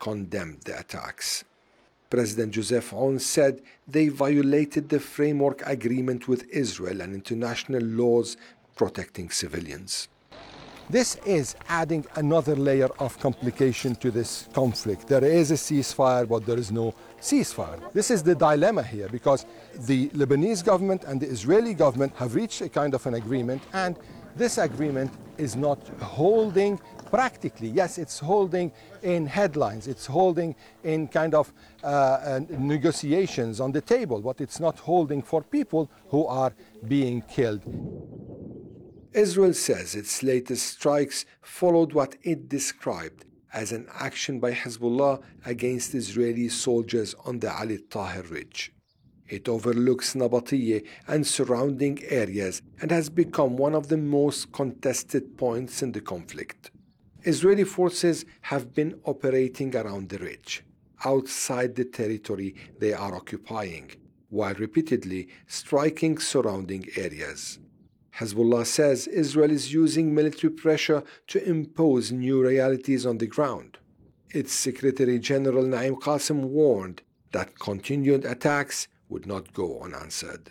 condemned the attacks. President Joseph Aoun said they violated the framework agreement with Israel and international laws protecting civilians. This is adding another layer of complication to this conflict. There is a ceasefire, but there is no ceasefire. This is the dilemma here, because the Lebanese government and the Israeli government have reached a kind of an agreement, and this agreement is not holding practically. Yes, it's holding in headlines, it's holding in kind of negotiations on the table, but it's not holding for people who are being killed. Israel says its latest strikes followed what it described as an action by Hezbollah against Israeli soldiers on the Ali Tahir Ridge. It overlooks Nabatiyeh and surrounding areas and has become one of the most contested points in the conflict. Israeli forces have been operating around the ridge, outside the territory they are occupying, while repeatedly striking surrounding areas. Hezbollah says Israel is using military pressure to impose new realities on the ground. Its Secretary General Naim Qassem warned that continued attacks would not go unanswered.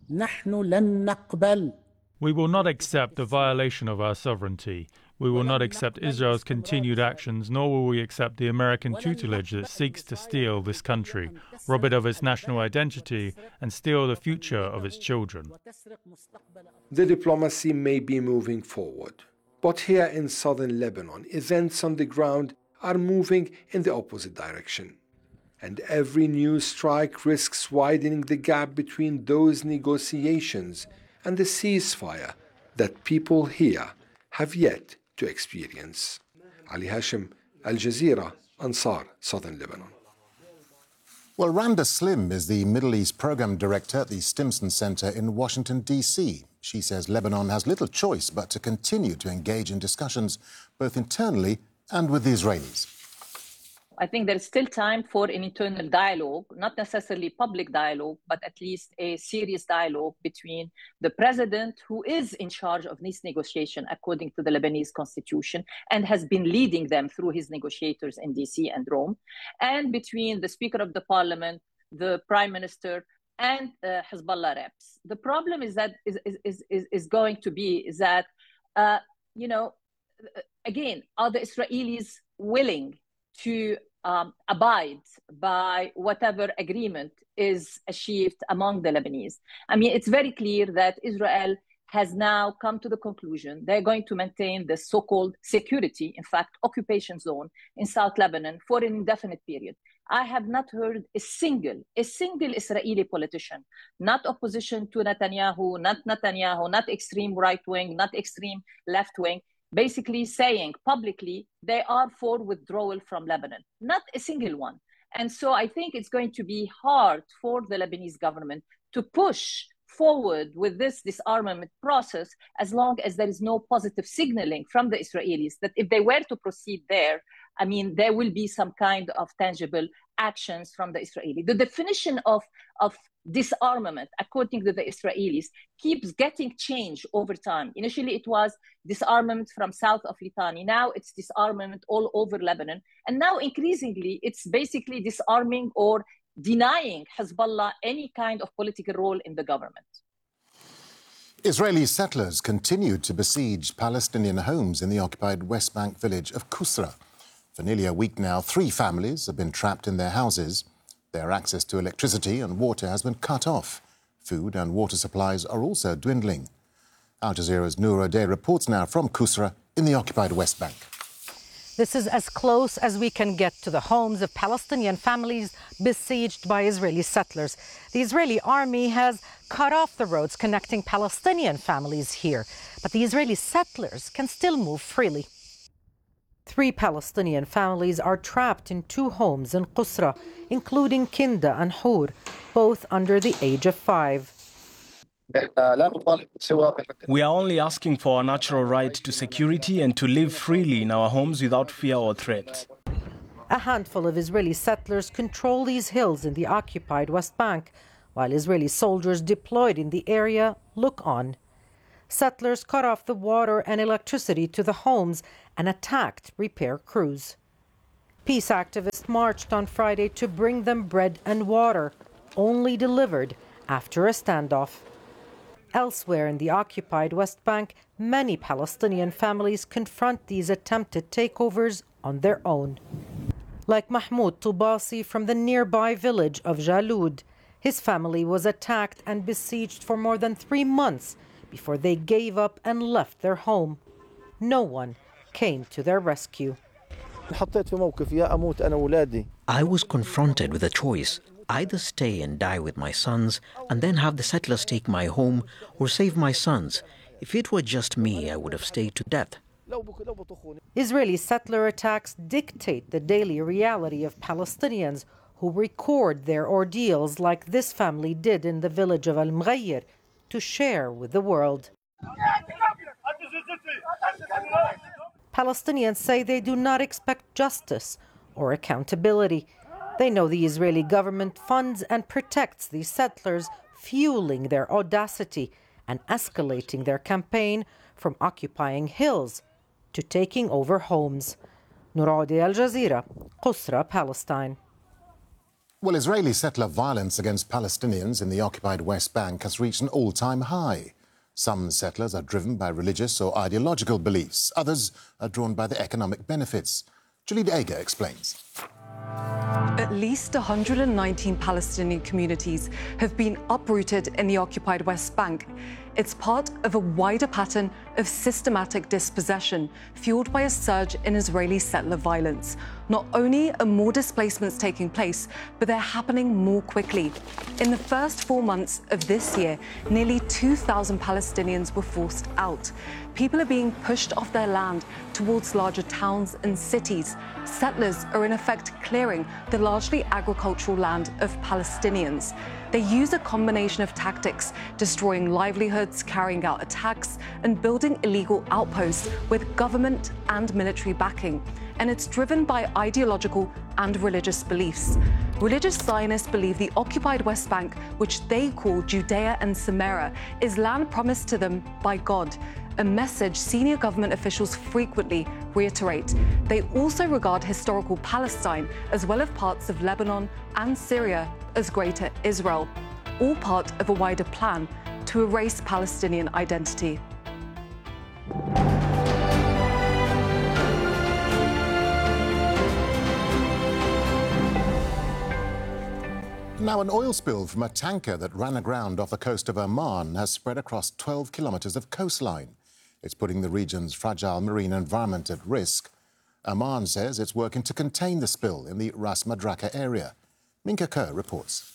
We will not accept the violation of our sovereignty. We will not accept Israel's continued actions, nor will we accept the American tutelage that seeks to steal this country, rob it of its national identity, and steal the future of its children. The diplomacy may be moving forward, but here in southern Lebanon, events on the ground are moving in the opposite direction. And every new strike risks widening the gap between those negotiations and the ceasefire that people here have yet to experience. Ali Hashim, Al Jazeera, Ansar, Southern Lebanon. Well, Randa Slim is the Middle East Program Director at the Stimson Center in Washington, D.C. She says Lebanon has little choice but to continue to engage in discussions both internally and with the Israelis. I think there's still time for an internal dialogue, not necessarily public dialogue, but at least a serious dialogue between the president, who is in charge of this negotiation according to the Lebanese constitution and has been leading them through his negotiators in DC and Rome, and between the Speaker of the Parliament, the Prime Minister, and Hezbollah reps. The problem is that is going to be is that, again, are the Israelis willing to abide by whatever agreement is achieved among the Lebanese? I mean, it's very clear that Israel has now come to the conclusion they're going to maintain the so-called security, in fact, occupation zone in South Lebanon for an indefinite period. I have not heard a single Israeli politician, not opposition to Netanyahu, not extreme right-wing, not extreme left-wing, basically saying publicly they are for withdrawal from Lebanon. Not a single one. And so I think it's going to be hard for the Lebanese government to push forward with this disarmament process as long as there is no positive signaling from the Israelis that if they were to proceed there, I mean, there will be some kind of tangible actions from the Israeli. The definition of disarmament, according to the Israelis, keeps getting changed over time. Initially, it was disarmament from south of Litani. Now it's disarmament all over Lebanon. And now increasingly, it's basically disarming or denying Hezbollah any kind of political role in the government. Israeli settlers continued to besiege Palestinian homes in the occupied West Bank village of Kusra. For nearly a week now, 3 families have been trapped in their houses. Their access to electricity and water has been cut off. Food and water supplies are also dwindling. Al Jazeera's Noor O'Day reports now from Kusra in the occupied West Bank. This is as close as we can get to the homes of Palestinian families besieged by Israeli settlers. The Israeli army has cut off the roads connecting Palestinian families here, but the Israeli settlers can still move freely. 3 Palestinian families are trapped in 2 homes in Kusra, including Kinda and Hur, both under the age of 5. We are only asking for our natural right to security and to live freely in our homes without fear or threat. A handful of Israeli settlers control these hills in the occupied West Bank, while Israeli soldiers deployed in the area look on. Settlers cut off the water and electricity to the homes and attacked repair crews. Peace activists marched on Friday to bring them bread and water, only delivered after a standoff. Elsewhere in the occupied West Bank, many Palestinian families confront these attempted takeovers on their own. Like Mahmoud Toubasi from the nearby village of Jaloud, his family was attacked and besieged for more than 3 months before they gave up and left their home. No one came to their rescue. I was confronted with a choice: either stay and die with my sons and then have the settlers take my home, or save my sons. If it were just me, I would have stayed to death. Israeli settler attacks dictate the daily reality of Palestinians who record their ordeals like this family did in the village of Al-Mghayr to share with the world. Palestinians say they do not expect justice or accountability. They know the Israeli government funds and protects these settlers, fueling their audacity and escalating their campaign from occupying hills to taking over homes. Noorodi, Al Jazeera, Qusra, Palestine. Well, Israeli settler violence against Palestinians in the occupied West Bank has reached an all-time high. Some settlers are driven by religious or ideological beliefs. Others are drawn by the economic benefits. Jalid Eger explains. At least 119 Palestinian communities have been uprooted in the occupied West Bank. It's part of a wider pattern of systematic dispossession fueled by a surge in Israeli settler violence. Not only are more displacements taking place, but they're happening more quickly. In the first 4 months of this year, nearly 2,000 Palestinians were forced out. People are being pushed off their land towards larger towns and cities. Settlers are in effect clearing the largely agricultural land of Palestinians. They use a combination of tactics, destroying livelihoods, carrying out attacks, and building illegal outposts with government and military backing. And it's driven by ideological and religious beliefs. Religious Zionists believe the occupied West Bank, which they call Judea and Samaria, is land promised to them by God, a message senior government officials frequently reiterate. They also regard historical Palestine, as well as parts of Lebanon and Syria, as Greater Israel, all part of a wider plan to erase Palestinian identity. Now, an oil spill from a tanker that ran aground off the coast of Oman has spread across 12 kilometres of coastline. It's putting the region's fragile marine environment at risk. Oman says it's working to contain the spill in the Ras Madraka area. Minka Kerr reports.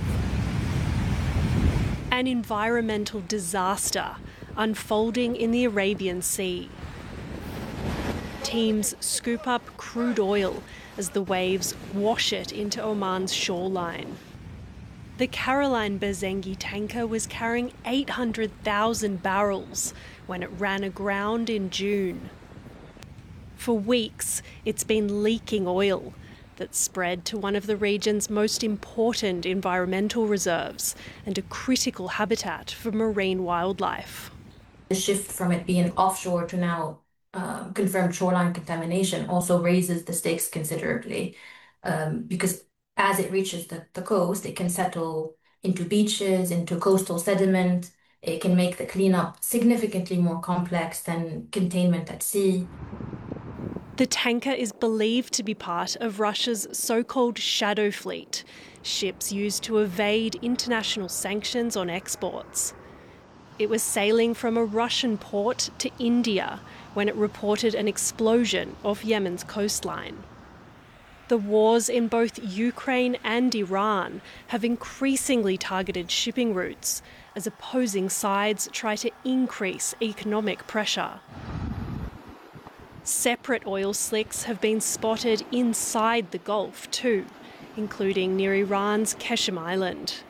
An environmental disaster unfolding in the Arabian Sea. Teams scoop up crude oil as the waves wash it into Oman's shoreline. The Caroline Berzengi tanker was carrying 800,000 barrels when it ran aground in June. For weeks, it's been leaking oil that spread to one of the region's most important environmental reserves and a critical habitat for marine wildlife. The shift from it being offshore to now confirmed shoreline contamination also raises the stakes considerably because as it reaches the coast, it can settle into beaches, into coastal sediment. It can make the cleanup significantly more complex than containment at sea. The tanker is believed to be part of Russia's so-called shadow fleet, ships used to evade international sanctions on exports. It was sailing from a Russian port to India when it reported an explosion off Yemen's coastline. The wars in both Ukraine and Iran have increasingly targeted shipping routes as opposing sides try to increase economic pressure. Separate oil slicks have been spotted inside the Gulf too, including near Iran's Qeshm Island.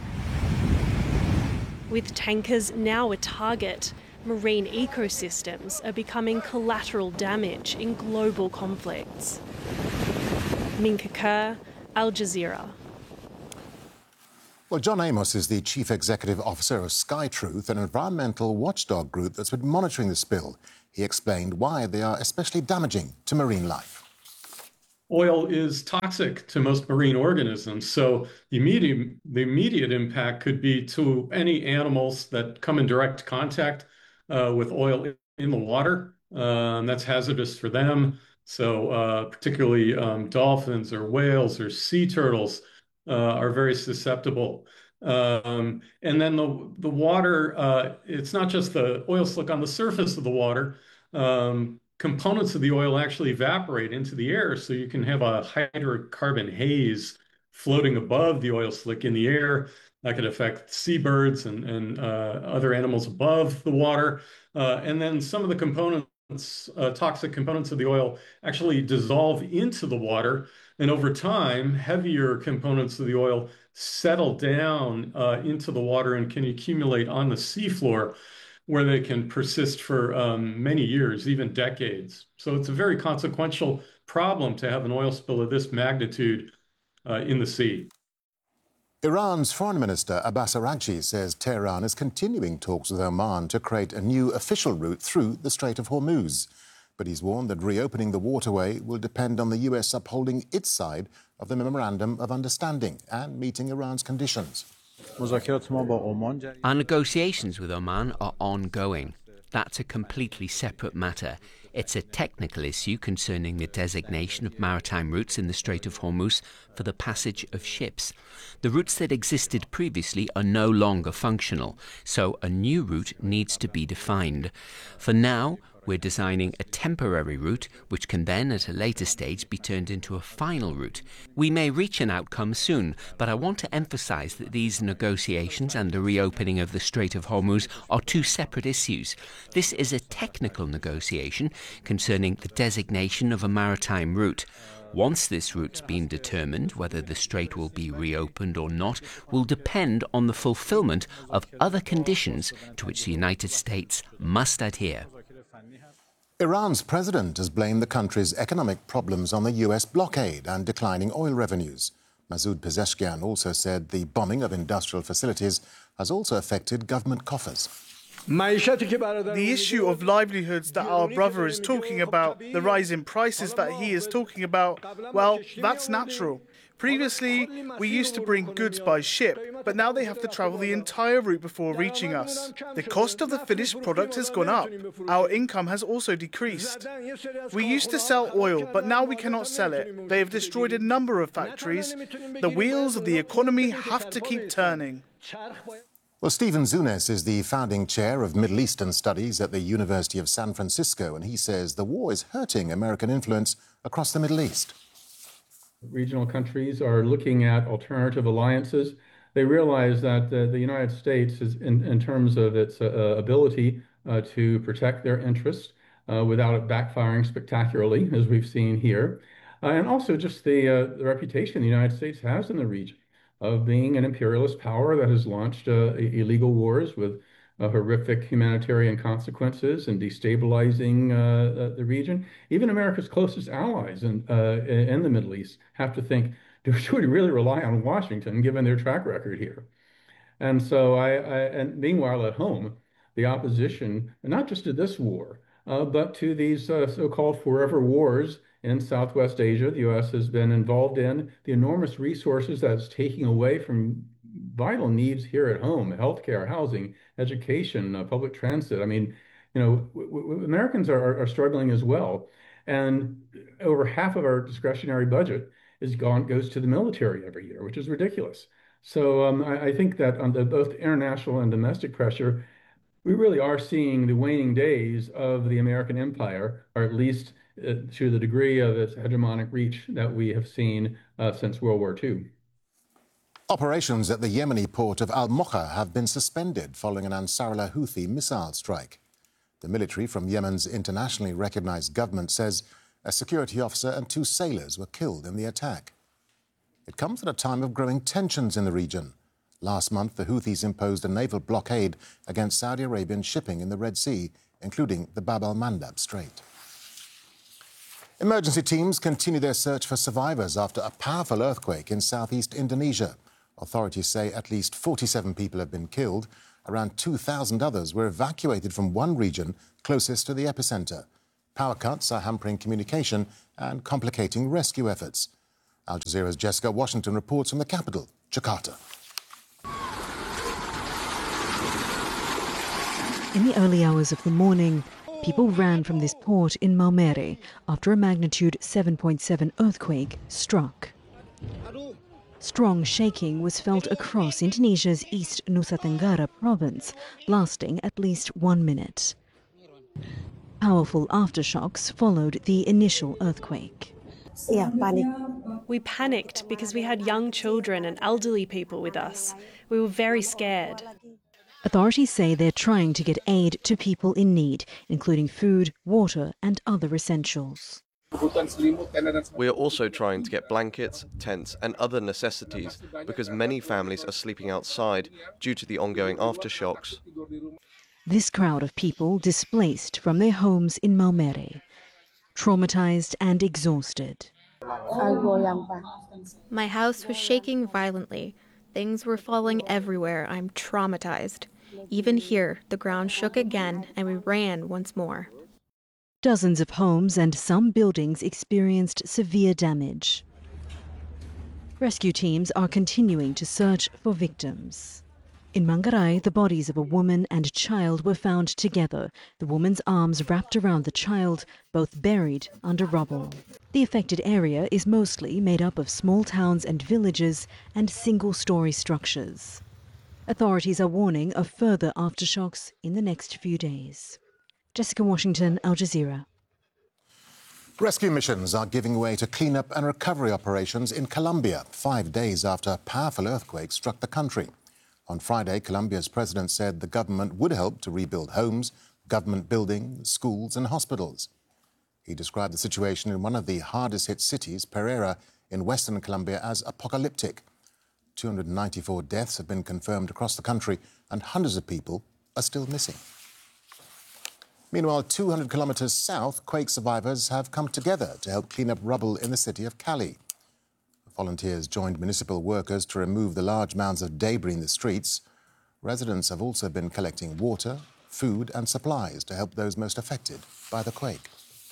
With tankers now a target, marine ecosystems are becoming collateral damage in global conflicts. Minka Kerr, Al Jazeera. Well, John Amos is the Chief Executive Officer of SkyTruth, an environmental watchdog group that's been monitoring the spill. He explained why they are especially damaging to marine life. oil is toxic to most marine organisms. So the immediate impact could be to any animals that come in direct contact with oil in the water. That's hazardous for them. So particularly dolphins or whales or sea turtles are very susceptible. And then the water, it's not just the oil slick on the surface of the water. Components of the oil actually evaporate into the air, so you can have a hydrocarbon haze floating above the oil slick in the air. That could affect seabirds and other animals above the water. And then some of the components, toxic components of the oil, actually dissolve into the water. And over time, heavier components of the oil settle down into the water and can accumulate on the seafloor, where they can persist for many years, even decades. So it's a very consequential problem to have an oil spill of this magnitude in the sea. Iran's Foreign Minister Abbas Araghchi says Tehran is continuing talks with Oman to create a new official route through the Strait of Hormuz. But he's warned that reopening the waterway will depend on the US upholding its side of the Memorandum of Understanding and meeting Iran's conditions. Our negotiations with Oman are ongoing. That's a completely separate matter. It's a technical issue concerning the designation of maritime routes in the Strait of Hormuz for the passage of ships. The routes that existed previously are no longer functional, so a new route needs to be defined. For now, we're designing a temporary route, which can then, at a later stage, be turned into a final route. We may reach an outcome soon, but I want to emphasize that these negotiations and the reopening of the Strait of Hormuz are two separate issues. This is a technical negotiation concerning the designation of a maritime route. Once this route's been determined, whether the strait will be reopened or not will depend on the fulfillment of other conditions to which the United States must adhere. Iran's president has blamed the country's economic problems on the US blockade and declining oil revenues. Masoud Pezeshkian also said the bombing of industrial facilities has also affected government coffers. The issue of livelihoods that our brother is talking about, the rise in prices that he is talking about, well, that's natural. Previously, we used to bring goods by ship, but now they have to travel the entire route before reaching us. The cost of the finished product has gone up. Our income has also decreased. We used to sell oil, but now we cannot sell it. They have destroyed a number of factories. The wheels of the economy have to keep turning. Well, Stephen Zunes is the founding chair of Middle Eastern Studies at the University of San Francisco, and he says the war is hurting American influence across the Middle East. Regional countries are looking at alternative alliances. They realize that the United States is, in terms of its ability to protect their interests without it backfiring spectacularly, as we've seen here, and also just the reputation the United States has in the region of being an imperialist power that has launched illegal wars with horrific humanitarian consequences and destabilizing the region. Even America's closest allies in the Middle East have to think, should we really rely on Washington given their track record here? And so, and meanwhile at home, the opposition, not just to this war, but to these so-called forever wars in Southwest Asia, the U.S. has been involved in, the enormous resources that it's taking away from vital needs here at home: healthcare, housing, education, public transit. I mean, you know, Americans are struggling as well. And over half of our discretionary budget goes to the military every year, which is ridiculous. So I think that on both international and domestic pressure, we really are seeing the waning days of the American empire, or at least to the degree of its hegemonic reach that we have seen since World War II. Operations at the Yemeni port of Al-Mocha have been suspended following an Ansarullah Houthi missile strike. The military from Yemen's internationally recognized government says a security officer and 2 sailors were killed in the attack. It comes at a time of growing tensions in the region. Last month, the Houthis imposed a naval blockade against Saudi Arabian shipping in the Red Sea, including the Bab al-Mandab Strait. Emergency teams continue their search for survivors after a powerful earthquake in southeast Indonesia. Authorities say at least 47 people have been killed. Around 2,000 others were evacuated from one region closest to the epicenter. Power cuts are hampering communication and complicating rescue efforts. Al Jazeera's Jessica Washington reports from the capital, Jakarta. In the early hours of the morning, people ran from this port in Maumere after a magnitude 7.7 earthquake struck. Strong shaking was felt across Indonesia's East Nusa Tenggara province, lasting at least 1 minute. Powerful aftershocks followed the initial earthquake. We panicked because we had young children and elderly people with us. We were very scared. Authorities say they're trying to get aid to people in need, including food, water and other essentials. We are also trying to get blankets, tents and other necessities because many families are sleeping outside due to the ongoing aftershocks. This crowd of people displaced from their homes in Maumere, traumatized and exhausted. My house was shaking violently. Things were falling everywhere. I'm traumatized. Even here, the ground shook again and we ran once more. Dozens of homes and some buildings experienced severe damage. Rescue teams are continuing to search for victims. In Manggarai, the bodies of a woman and child were found together, the woman's arms wrapped around the child, both buried under rubble. The affected area is mostly made up of small towns and villages and single-story structures. Authorities are warning of further aftershocks in the next few days. Jessica Washington, Al Jazeera. Rescue missions are giving way to cleanup and recovery operations in Colombia, 5 days after a powerful earthquake struck the country. On Friday, Colombia's president said the government would help to rebuild homes, government buildings, schools and hospitals. He described the situation in one of the hardest-hit cities, Pereira, in western Colombia, as apocalyptic. 294 deaths have been confirmed across the country and hundreds of people are still missing. Meanwhile, 200 kilometres south, quake survivors have come together to help clean up rubble in the city of Cali. Volunteers joined municipal workers to remove the large mounds of debris in the streets. Residents have also been collecting water, food and supplies to help those most affected by the quake.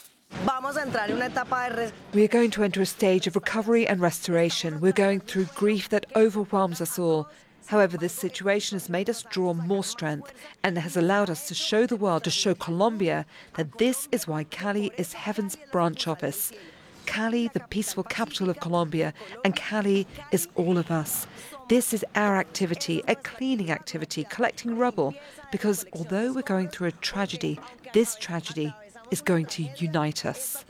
We are going to enter a stage of recovery and restoration. We're going through grief that overwhelms us all. However, this situation has made us draw more strength and has allowed us to show the world, to show Colombia, that this is why Cali is heaven's branch office. Cali, the peaceful capital of Colombia, and Cali is all of us. This is our activity, a cleaning activity, collecting rubble, because although we're going through a tragedy, this tragedy is going to unite us.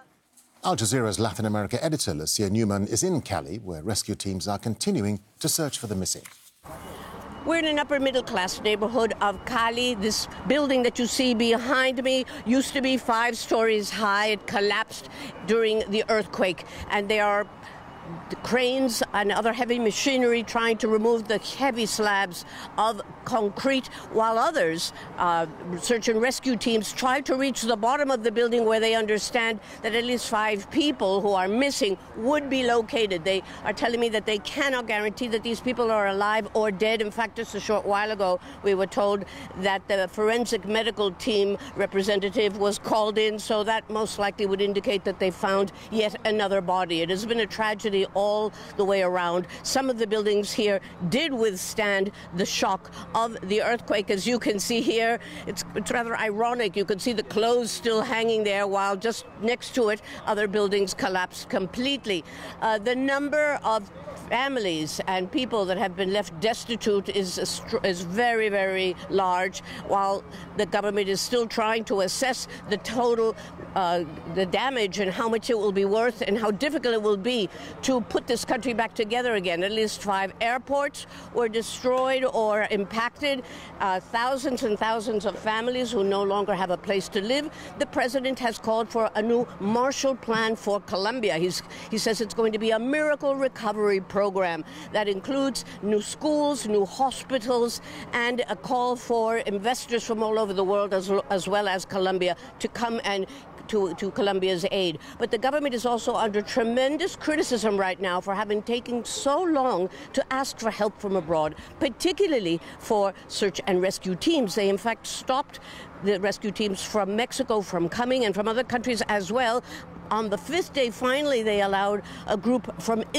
Al Jazeera's Latin America editor, Lucia Newman, is in Cali, where rescue teams are continuing to search for the missing. We're in an upper-middle-class neighborhood of Cali. This building that you see behind me used to be 5 stories high. It collapsed during the earthquake, and there are the cranes and other heavy machinery trying to remove the heavy slabs of concrete, while others, search and rescue teams, try to reach the bottom of the building where they understand that at least 5 people who are missing would be located. They are telling me that they cannot guarantee that these people are alive or dead. In fact, just a short while ago, we were told that the forensic medical team representative was called in, so that most likely would indicate that they found yet another body. It has been a tragedy all the way around. Some of the buildings here did withstand the shock of the earthquake. As you can see here, it's rather ironic. You can see the clothes still hanging there, while just next to it, other buildings collapsed completely. The number of families and people that have been left destitute is very, very large, while the government is still trying to assess the total the damage and how much it will be worth and how difficult it will be to put this country back together again. At least 5 airports were destroyed or impacted, thousands and thousands of families who no longer have a place to live. The president has called for a new Marshall Plan for Colombia. He says it's going to be a miracle recovery program that includes new schools, new hospitals, and a call for investors from all over the world, as well as Colombia, to come and to Colombia's aid. But the government is also under tremendous criticism right now for having taken so long to ask for help from abroad, particularly for search and rescue teams. They, in fact, stopped the rescue teams from Mexico from coming and from other countries as well. On the fifth day, finally, they allowed a group from